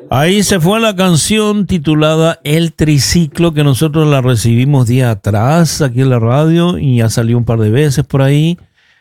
Ahí se fue la canción titulada El Triciclo, que nosotros la recibimos día atrás aquí en la radio y ya salió un par de veces por ahí.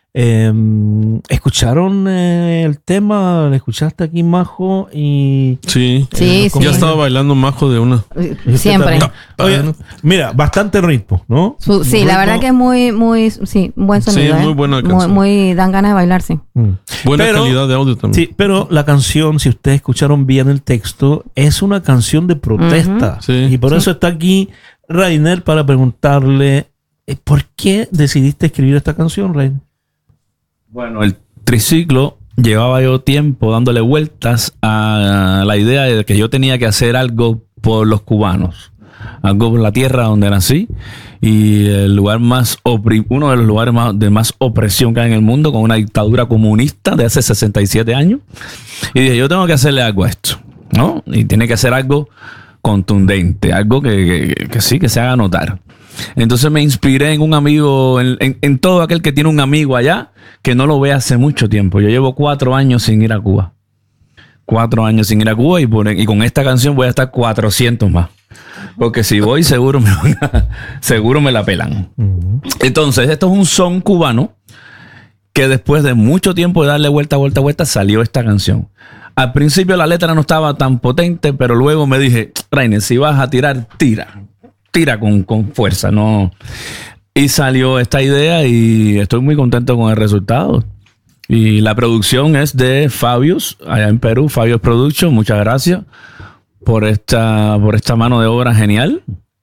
¿Escucharon el tema? ¿Le escuchaste aquí, Majo? Sí. Ya estaba bailando Majo de una. Siempre. Oye, mira, bastante ritmo, ¿no? Sí, ritmo. La verdad que es muy, buen sonido. Sí, es muy buena canción. Muy, dan ganas de bailar, sí. Buena calidad de audio también. Sí, pero la canción, si ustedes escucharon bien el texto, es una canción de protesta. Sí. Y por eso está aquí Rainer para preguntarle, ¿por qué decidiste escribir esta canción, Rainer? Bueno, el triciclo, llevaba yo tiempo dándole vueltas a la idea de que yo tenía que hacer algo por los cubanos, algo por la tierra donde nací y el lugar uno de los lugares de más opresión que hay en el mundo, con una dictadura comunista de hace 67 años. Y dije, yo tengo que hacerle algo a esto, ¿no? Y tiene que ser algo contundente, algo que se haga notar. Entonces me inspiré en un amigo, en todo aquel que tiene un amigo allá que no lo ve hace mucho tiempo. Yo llevo 4 años sin ir a Cuba. 4 años sin ir a Cuba y con esta canción voy a estar 400 más. Porque si voy seguro me la pelan. Entonces esto es un son cubano que después de mucho tiempo de darle vuelta salió esta canción. Al principio la letra no estaba tan potente, pero luego me dije, Rainer, si vas a tirar, tira con fuerza, ¿no? Y salió esta idea y estoy muy contento con el resultado. Y la producción es de Fabius, allá en Perú, Fabius Production. Muchas gracias por esta mano de obra genial.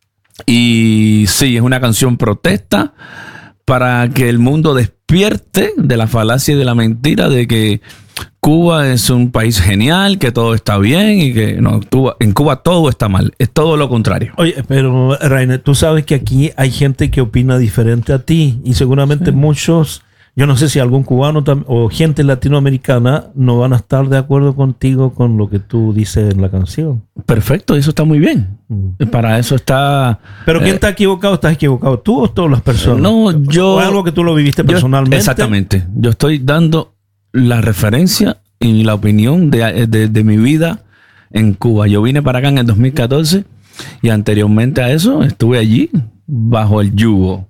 Y sí, es una canción protesta para que el mundo despierte de la falacia y de la mentira de que Cuba es un país genial, que todo está bien y que no, en Cuba todo está mal. Es todo lo contrario. Oye, pero Rainer, tú sabes que aquí hay gente que opina diferente a ti y seguramente muchos, yo no sé si algún cubano o gente latinoamericana no van a estar de acuerdo contigo con lo que tú dices en la canción. Perfecto, eso está muy bien. Para eso está... Pero ¿quién está equivocado? ¿Estás equivocado tú o todas las personas? No, yo... ¿O algo que tú lo viviste personalmente? Exactamente. Yo estoy dando la referencia y la opinión de mi vida en Cuba. Yo vine para acá en el 2014 y anteriormente a eso estuve allí bajo el yugo.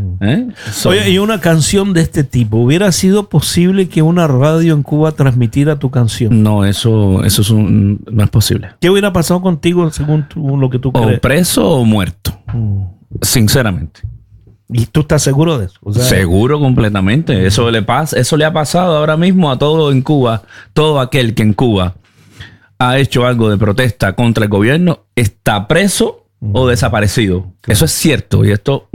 Oye, y una canción de este tipo, ¿hubiera sido posible que una radio en Cuba transmitiera tu canción? No, eso no es posible. ¿Qué hubiera pasado contigo según lo que tú crees? O preso o muerto. Sinceramente. ¿Y tú estás seguro de eso? O sea, seguro completamente. Eso le ha pasado ahora mismo a todo en Cuba. Todo aquel que en Cuba ha hecho algo de protesta contra el gobierno está preso o desaparecido. Claro. Eso es cierto. Y esto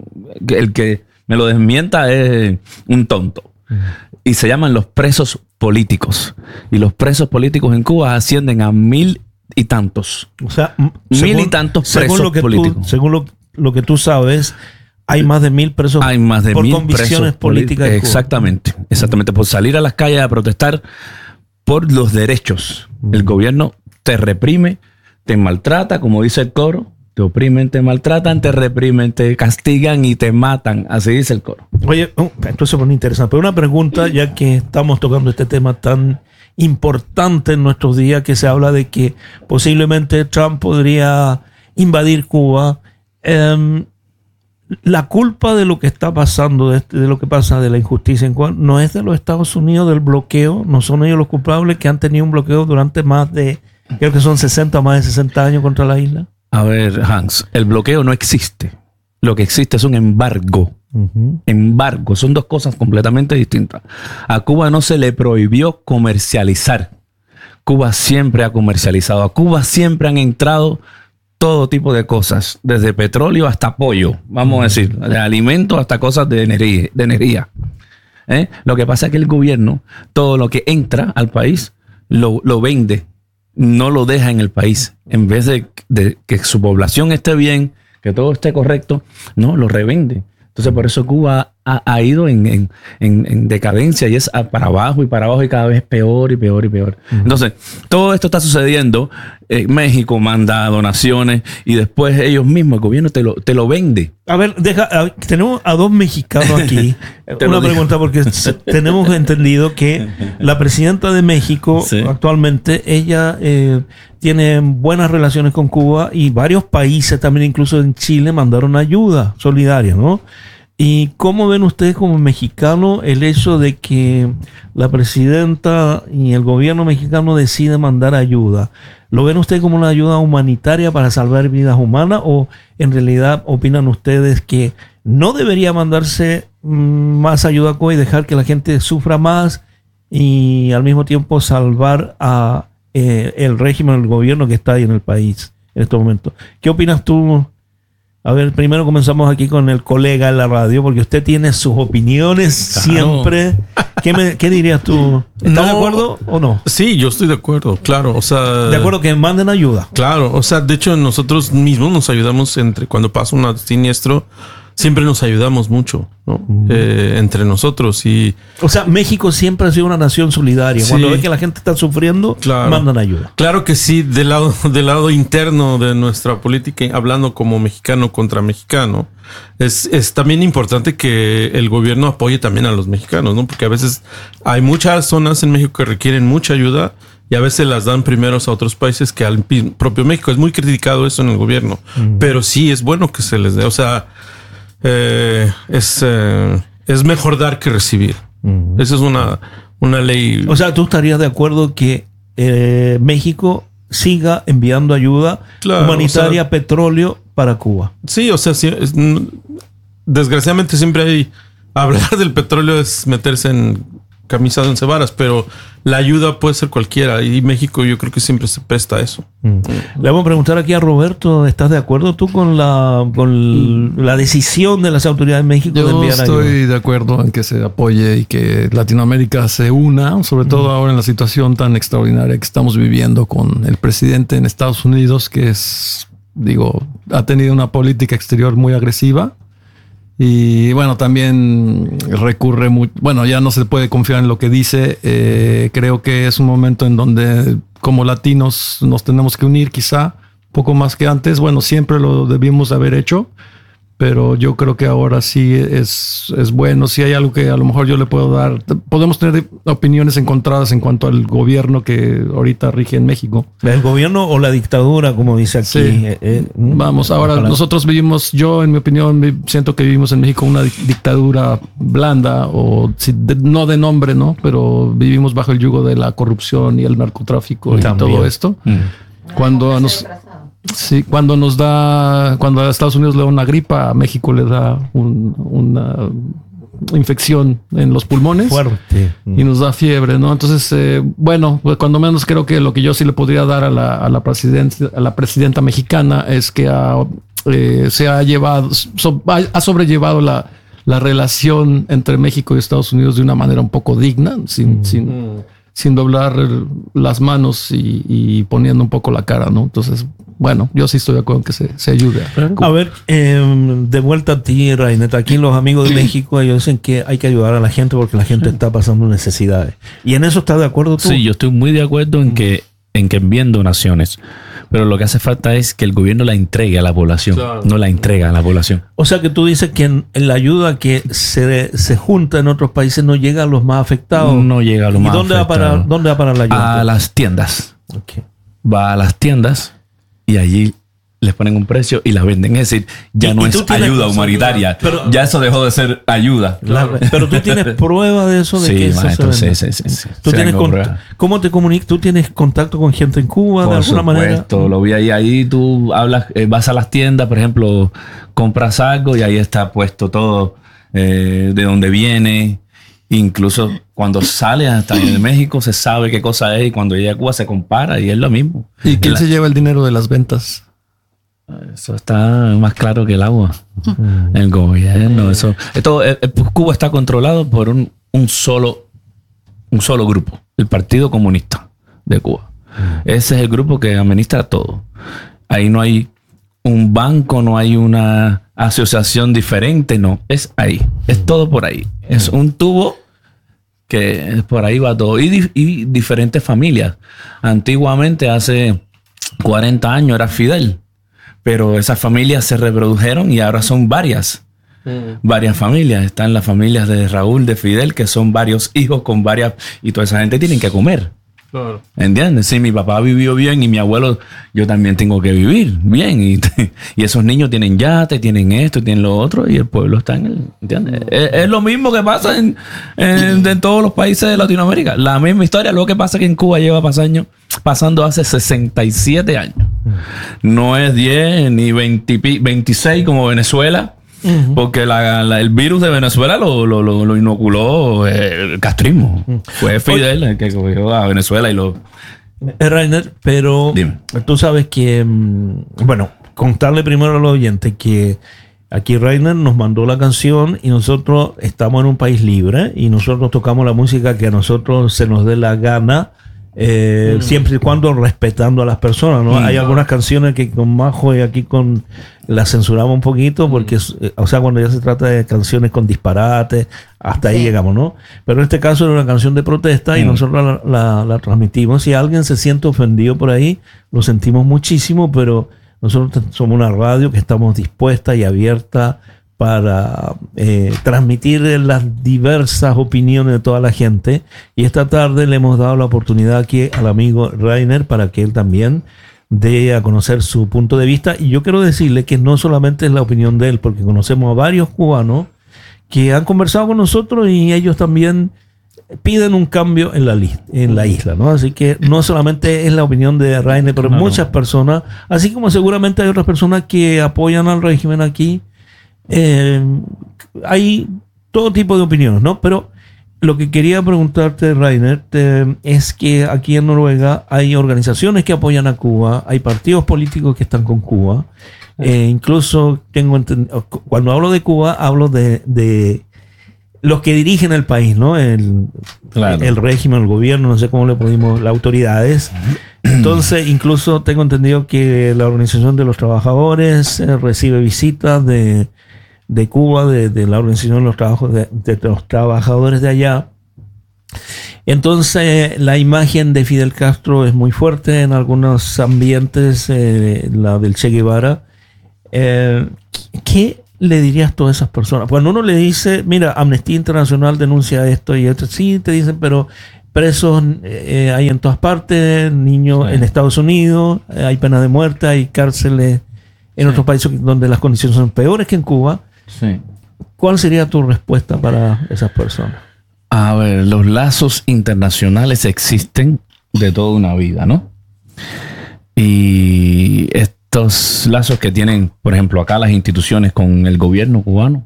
el que me lo desmienta es un tonto. Y se llaman los presos políticos. Y los presos políticos en Cuba ascienden a 1000 y tantos. O sea, 1000 y tantos presos políticos. Según lo que tú sabes, hay más de 1000 presos por 1000 convicciones políticas. Exactamente. Por salir a las calles a protestar por los derechos. El gobierno te reprime, te maltrata, como dice el coro. Te oprimen, te maltratan, te reprimen, te castigan y te matan. Así dice el coro. Oye, esto se pone interesante. Pero una pregunta, ya que estamos tocando este tema tan importante en nuestros días, que se habla de que posiblemente Trump podría invadir Cuba. La culpa de lo que está pasando, de lo que pasa, de la injusticia en Cuba, no es de los Estados Unidos, del bloqueo. No son ellos los culpables, que han tenido un bloqueo durante creo que son 60 o más de 60 años contra la isla. A ver, Hans, el bloqueo no existe. Lo que existe es un embargo. Embargo, son dos cosas completamente distintas. A Cuba no se le prohibió comercializar. Cuba siempre ha comercializado. A Cuba siempre han entrado todo tipo de cosas, desde petróleo hasta pollo, vamos a decir, de alimentos hasta cosas de energía. Lo que pasa es que el gobierno, todo lo que entra al país, lo vende, no lo deja en el país. En vez de que su población esté bien, que todo esté correcto, no, lo revende. Entonces por eso Cuba ha ido en decadencia y es para abajo y cada vez peor y peor y peor. Entonces, todo esto está sucediendo. México manda donaciones y después ellos mismos, el gobierno te lo vende. A ver, tenemos a dos mexicanos aquí. Una pregunta, porque tenemos entendido que la presidenta de México actualmente, ella tiene buenas relaciones con Cuba y varios países, también incluso en Chile, mandaron ayuda solidaria, ¿no? ¿Y cómo ven ustedes como mexicanos el hecho de que la presidenta y el gobierno mexicano deciden mandar ayuda? ¿Lo ven ustedes como una ayuda humanitaria para salvar vidas humanas o en realidad opinan ustedes que no debería mandarse más ayuda a Cuba y dejar que la gente sufra más y al mismo tiempo salvar a el régimen, el gobierno que está ahí en el país en estos momentos? ¿Qué opinas tú? A ver, primero comenzamos aquí con el colega en la radio, porque usted tiene sus opiniones siempre. ¿Qué dirías tú? ¿Estás de acuerdo o no? Sí, yo estoy de acuerdo, claro. O sea, de acuerdo que manden ayuda. Claro, o sea, de hecho nosotros mismos nos ayudamos cuando pasa un siniestro. Siempre nos ayudamos mucho, ¿no? Entre nosotros. O sea, México siempre ha sido una nación solidaria. Sí. Cuando ve que la gente está sufriendo, mandan ayuda. Claro que sí, del lado interno de nuestra política, hablando como mexicano contra mexicano, es también importante que el gobierno apoye también a los mexicanos, ¿no? Porque a veces hay muchas zonas en México que requieren mucha ayuda y a veces las dan primeros a otros países que al propio México. Es muy criticado eso en el gobierno, pero sí es bueno que se les dé. O sea, es mejor dar que recibir. Esa es una ley. O sea, ¿tú estarías de acuerdo que México siga enviando ayuda humanitaria, petróleo para Cuba? Sí, o sea, desgraciadamente siempre hay... Hablar del petróleo es meterse en camisa de once varas, pero la ayuda puede ser cualquiera y México yo creo que siempre se presta a eso. Le vamos a preguntar aquí a Roberto, ¿estás de acuerdo tú con la decisión de las autoridades de México de enviar ayuda? Yo estoy de acuerdo en que se apoye y que Latinoamérica se una, sobre todo ahora en la situación tan extraordinaria que estamos viviendo con el presidente en Estados Unidos, que ha tenido una política exterior muy agresiva. Y bueno, también recurre mucho. Bueno, ya no se puede confiar en lo que dice. Creo que es un momento en donde como latinos nos tenemos que unir, quizá poco más que antes. Bueno, siempre lo debimos haber hecho, pero yo creo que ahora sí es bueno. Si hay algo que a lo mejor yo le puedo dar, podemos tener opiniones encontradas en cuanto al gobierno que ahorita rige en México. ¿El gobierno o la dictadura, como dice aquí? Sí. Vamos, ahora nosotros vivimos, yo en mi opinión siento que vivimos en México una dictadura blanda, o no de nombre, ¿no? Pero vivimos bajo el yugo de la corrupción y el narcotráfico y todo esto. Cuando a Estados Unidos le da una gripa, a México le da una infección en los pulmones. Fuerte. Y nos da fiebre, ¿no? Entonces, bueno, pues cuando menos creo que lo que yo sí le podría dar a la presidenta mexicana es que ha sobrellevado la relación entre México y Estados Unidos de una manera un poco digna, sin doblar las manos y poniendo un poco la cara, ¿no? Entonces, bueno, yo sí estoy de acuerdo en que se ayude. A ver, de vuelta a ti, Raineta. Aquí los amigos de México, ellos dicen que hay que ayudar a la gente porque la gente está pasando necesidades. ¿Y en eso estás de acuerdo tú? Sí, yo estoy muy de acuerdo en que envíen donaciones. Pero lo que hace falta es que el gobierno la entregue a la población, no la entrega a la población. O sea que tú dices que en la ayuda que se junta en otros países no llega a los más afectados. No llega a los más afectados. ¿Y dónde va a parar la ayuda? A las tiendas. Okay. Va a las tiendas y allí les ponen un precio y la venden. Es decir, ya no es ayuda humanitaria. Pero, ya eso dejó de ser ayuda. Pero tú tienes prueba de eso. Sí, que maestro, sí. ¿Tú tienes ¿Cómo te comunicas? ¿Tú tienes contacto con gente en Cuba de alguna manera? Lo vi ahí tú hablas, vas a las tiendas, por ejemplo, compras algo y ahí está puesto todo de dónde viene. Incluso cuando sale hasta en México se sabe qué cosa es y cuando llega a Cuba se compara y es lo mismo. ¿Y quién se lleva el dinero de las ventas? Eso está más claro que el agua. El gobierno, eso. Cuba está controlado por un solo grupo, el Partido Comunista de Cuba. Ese es el grupo que administra todo. Ahí no hay un banco, no hay una asociación diferente, no, es ahí, es todo por ahí. Es un tubo que por ahí va todo. Y diferentes familias. Antiguamente, hace 40 años, era Fidel, pero esas familias se reprodujeron y ahora son varias familias. Están las familias de Raúl, de Fidel, que son varios hijos con varias, y toda esa gente tienen que comer. Claro. ¿Entiendes? Si mi papá vivió bien y mi abuelo, yo también tengo que vivir bien. Y esos niños tienen yate, tienen esto, tienen lo otro, y el pueblo está en el... ¿Entiendes? Es lo mismo que pasa en todos los países de Latinoamérica. La misma historia. Lo que pasa es que en Cuba lleva pasando hace 67 años. No es 10 ni 26 como Venezuela. Porque el virus de Venezuela lo inoculó el castrismo. Fue Fidel el que cogió a Venezuela y lo... Rainer, pero Dime. tú sabes que, bueno, contarle primero a los oyentes que aquí Rainer nos mandó la canción y nosotros estamos en un país libre y nosotros tocamos la música que a nosotros se nos dé la gana. Siempre y cuando respetando a las personas, ¿no? Hay algunas canciones que con Majo y aquí las censuramos un poquito porque, o sea, cuando ya se trata de canciones con disparates, hasta ahí llegamos, ¿no? Pero en este caso era una canción de protesta y nosotros la transmitimos. Si alguien se siente ofendido por ahí, lo sentimos muchísimo, pero nosotros somos una radio que estamos dispuesta y abierta para transmitir las diversas opiniones de toda la gente. Y esta tarde le hemos dado la oportunidad aquí al amigo Rainer para que él también dé a conocer su punto de vista. Y yo quiero decirle que no solamente es la opinión de él, porque conocemos a varios cubanos que han conversado con nosotros y ellos también piden un cambio en la isla, ¿no? Así que no solamente es la opinión de Rainer, pero muchas personas, así como seguramente hay otras personas que apoyan al régimen aquí. Hay todo tipo de opiniones, ¿no? Pero lo que quería preguntarte, Rainer, es que aquí en Noruega hay organizaciones que apoyan a Cuba, hay partidos políticos que están con Cuba. Incluso tengo entendido, cuando hablo de Cuba, hablo de los que dirigen el país, ¿no? El régimen, el gobierno, no sé cómo le ponemos, las autoridades. Entonces, incluso tengo entendido que la Organización de los Trabajadores recibe visitas de Cuba, de la Organización de los Trabajadores de allá. Entonces, la imagen de Fidel Castro es muy fuerte en algunos ambientes, la del Che Guevara. ¿Qué le dirías a todas esas personas? Cuando uno le dice, mira, Amnistía Internacional denuncia esto y esto, sí, te dicen, pero presos hay en todas partes, niños en Estados Unidos, hay pena de muerte, hay cárceles en otros países donde las condiciones son peores que en Cuba. Sí. ¿Cuál sería tu respuesta para esas personas? A ver, los lazos internacionales existen de toda una vida, ¿no? Y estos lazos que tienen, por ejemplo, acá las instituciones con el gobierno cubano,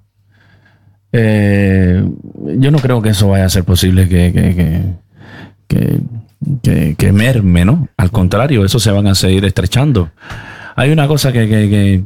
yo no creo que eso vaya a ser posible que merme, ¿no? Al contrario, eso se van a seguir estrechando. Hay una cosa que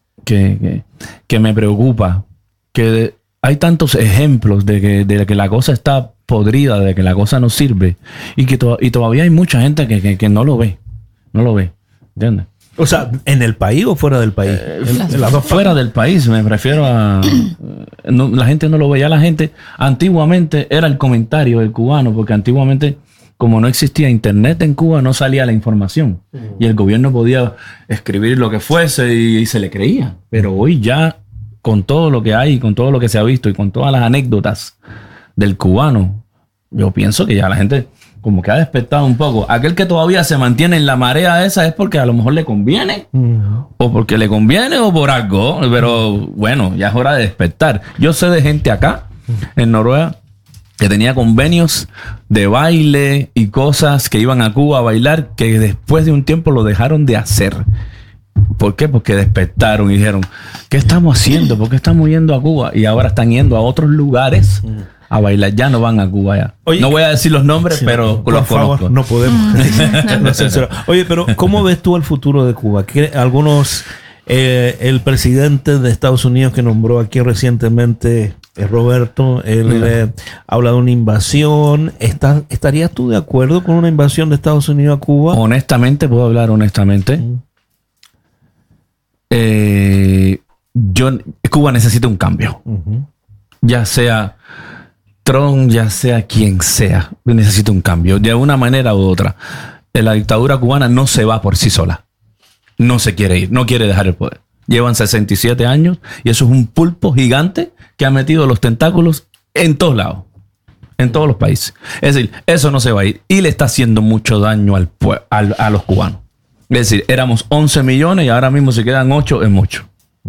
me preocupa, que hay tantos ejemplos de que la cosa está podrida, de que la cosa no sirve, y que todavía hay mucha gente que no lo ve, ¿entiendes? O sea, ¿en el país o fuera del país? Fuera del país, me refiero a... la gente no lo ve, ya la gente... Antiguamente era el comentario del cubano, porque antiguamente, como no existía internet en Cuba, no salía la información. Y el gobierno podía escribir lo que fuese y se le creía. Pero hoy ya, con todo lo que hay, con todo lo que se ha visto y con todas las anécdotas del cubano, yo pienso que ya la gente como que ha despertado un poco. Aquel que todavía se mantiene en la marea esa es porque a lo mejor le conviene, o porque le conviene o por algo. Pero bueno, ya es hora de despertar. Yo sé de gente acá, en Noruega, que tenía convenios de baile y cosas, que iban a Cuba a bailar, que después de un tiempo lo dejaron de hacer. ¿Por qué? Porque despertaron y dijeron, ¿qué estamos haciendo? ¿Por qué estamos yendo a Cuba? Y ahora están yendo a otros lugares a bailar. Ya no van a Cuba ya. Oye, no voy a decir los nombres, sí, pero los conozco. No podemos. Oye, pero ¿cómo ves tú el futuro de Cuba? Algunos, el presidente de Estados Unidos que nombró aquí recientemente, Roberto, él habla de una invasión. ¿Estarías tú de acuerdo con una invasión de Estados Unidos a Cuba? Honestamente, puedo hablar honestamente. Cuba necesita un cambio. Ya sea Trump, ya sea quien sea, necesita un cambio. De una manera u otra. La dictadura cubana no se va por sí sola. No se quiere ir, no quiere dejar el poder. Llevan 67 años y eso es un pulpo gigante que ha metido los tentáculos en todos lados, en todos los países. Es decir, eso no se va a ir y le está haciendo mucho daño a los cubanos. Es decir, éramos 11 millones y ahora mismo se quedan 8, es mucho.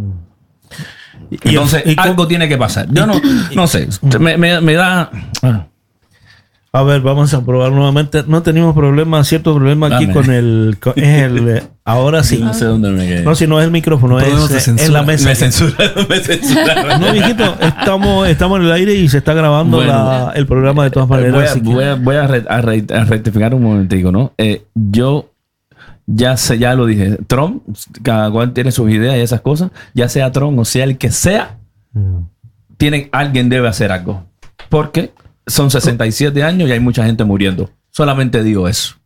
Entonces, algo tiene que pasar. Yo no sé, me da... A ver, vamos a probar nuevamente. No tenemos cierto problema aquí con el... ahora sí. No sé dónde me quedé. No, si no es el micrófono, es la mesa. Me censuraron. No, viejito, estamos en el aire y se está grabando el programa de todas maneras. Voy a rectificar un momentico, ¿no? Yo ya lo dije. Trump, cada cual tiene sus ideas y esas cosas. Ya sea Trump o sea el que sea, alguien debe hacer algo. Porque son 67 años y hay mucha gente muriendo. Solamente digo eso.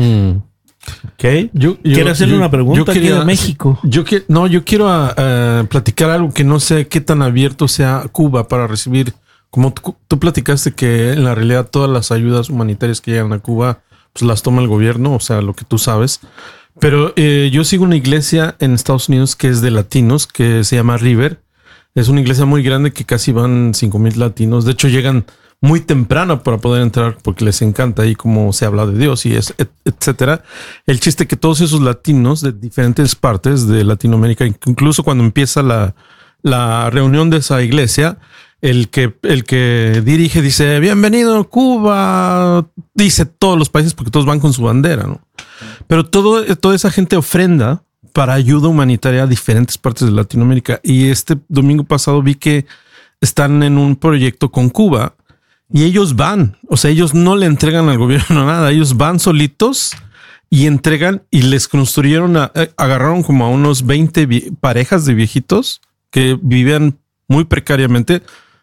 Okay. ¿Quiere hacerle una pregunta aquí de México? Yo quiero platicar algo que no sé qué tan abierto sea Cuba para recibir. Como tú platicaste que en la realidad todas las ayudas humanitarias que llegan a Cuba pues las toma el gobierno, o sea, lo que tú sabes. Pero yo sigo una iglesia en Estados Unidos que es de latinos, que se llama River. Es una iglesia muy grande que casi van 5,000 latinos. De hecho, llegan muy temprano para poder entrar porque les encanta ahí cómo se habla de Dios y etcétera. El chiste que todos esos latinos de diferentes partes de Latinoamérica, incluso cuando empieza la reunión de esa iglesia, el que dirige dice bienvenido Cuba, dice todos los países porque todos van con su bandera, ¿no? Pero toda esa gente ofrenda para ayuda humanitaria a diferentes partes de Latinoamérica. Y este domingo pasado vi que están en un proyecto con Cuba. Y ellos van, o sea, ellos no le entregan al gobierno nada, ellos van solitos y entregan y les construyeron, agarraron como a unos 20 parejas de viejitos que vivían muy precariamente.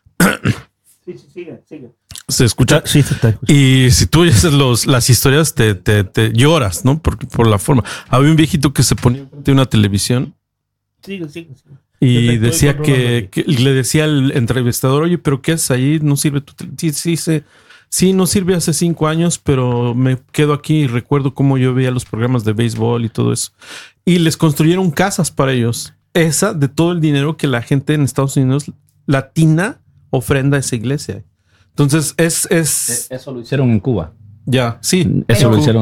Sí, sigue. ¿Se escucha? Sí, se está escuchando. Y si tú oyes las historias, te lloras, ¿no? Por la forma. Había un viejito que se ponía frente a una televisión. Sigue. Y decía que le decía al entrevistador, oye, pero ¿qué haces ahí? No sirve tu sí, no sirve hace 5 años, pero me quedo aquí y recuerdo cómo yo veía los programas de béisbol y todo eso. Y les construyeron casas para ellos. Esa de todo el dinero que la gente en Estados Unidos latina ofrenda a esa iglesia. Entonces eso lo hicieron en Cuba. Ya, sí. Eso lo hicieron